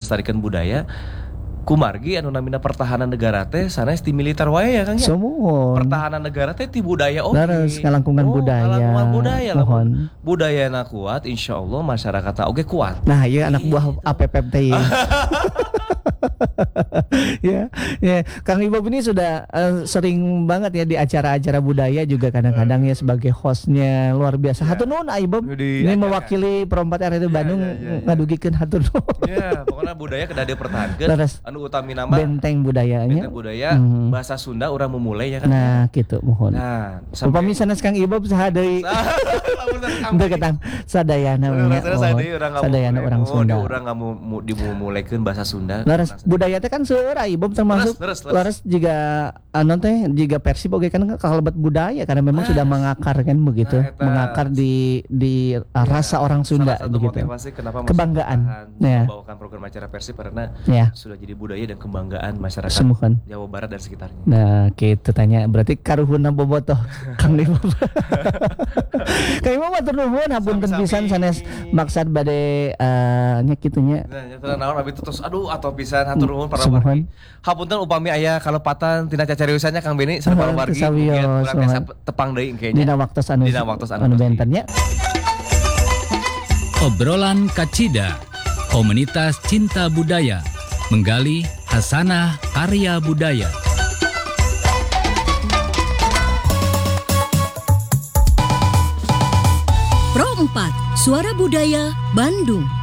ngalestarikan budaya kumargi anu namina pertahanan negara teh sanes ti militer wae ya Kang ya. Pertahanan negara teh ti budaya oge. Laras ngalangkungan budaya. Ngalangkungan budaya lah. Mohon. Budayana kuat insyaallah masyarakatna oge kuat. Nah, ieu anak buah APPP teh. Ya, Kang Ibob ini sudah sering banget ya di acara-acara budaya juga kadang-kadang ya sebagai hostnya luar biasa. Hatur nuhun Ibob. Ini mewakili Perompat RRI Bandung ngadugikeun hatur nuhun. Ya, pokoknya budaya kedah dipertahankeun. Anu utami nama benteng budayanya. Benteng budaya bahasa Sunda urang memulai ya kan. Nah, gitu mohon. Nah, upami sanes Kang Ibob saha deui. Teu ketang sadayana nya. Sadayana urang Sunda. Urang dimulaikeun bahasa Sunda. Laras budaya teh kan seueur Ibob termasuk laras juga anu teh juga Persib oge kan kalebet budaya karena memang sudah mengakar kan begitu. Mengakar di rasa orang Sunda begitu. Kebanggaan. Membawakan program acara Persib karena sudah jadi budaya dan kebanggaan masyarakat Jawa Barat dan sekitarnya. Nah, gitu tanya berarti karuhunna bobotoh Kang Ibob. Kang Ibob matur nuhun hapunten pisan sanes maksad bade nya kitu nya. Nah, naon abi terus aduh atau pisan hatur nuhun para wargi. Hapunten upami aya kalepatan tina cacariusannya Kang Beni sareng para wargi mungkin urang biasa tepang deui engke nya. Dina waktos anu benten nya. Obrolan Kacida, komunitas cinta budaya, menggali hasanah karya budaya. Pro 4, Suara Budaya Bandung.